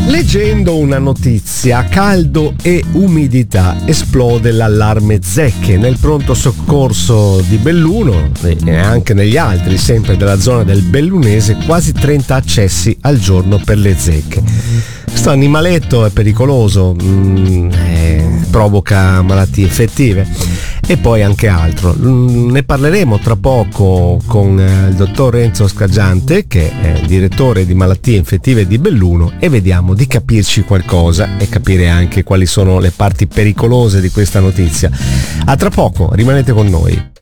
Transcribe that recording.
Leggendo una notizia, caldo e umidità, esplode l'allarme zecche nel pronto soccorso di Belluno e anche negli altri, sempre della zona del Bellunese, quasi 30 accessi al giorno per le zecche. Questo animaletto è pericoloso, provoca malattie infettive e poi anche altro. Ne parleremo tra poco con il dottor Renzo Scaggiante, che è direttore di malattie infettive di Belluno, e vediamo di capirci qualcosa e capire anche quali sono le parti pericolose di questa notizia. A tra poco, rimanete con noi.